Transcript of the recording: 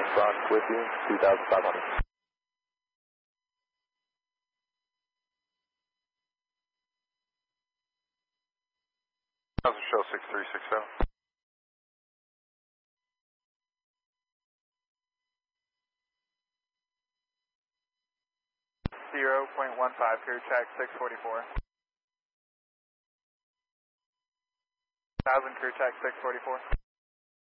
Rock with you, 2,500. Show 6367. 0.15, clear track 644. 1000, clear track 644.